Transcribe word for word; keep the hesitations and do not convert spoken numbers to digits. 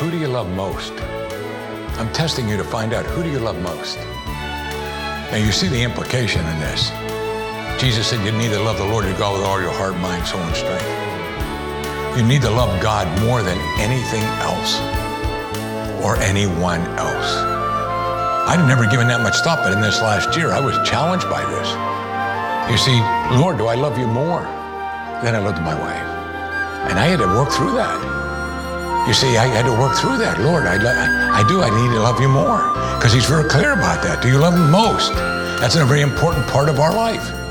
who do you love most? I'm testing you to find out, who do you love most? Now you see the implication in this. Jesus said you need to love the Lord your God with all your heart, mind, soul, and strength. You need to love God more than anything else or anyone else. I'd never given that much thought, but in this last year, I was challenged by this. You see, Lord, do I love you more than I loved my wife? And I had to work through that. You see, I had to work through that. Lord, I, I do, I need to love you more, because he's very clear about that. Do you love him most? That's a very important part of our life.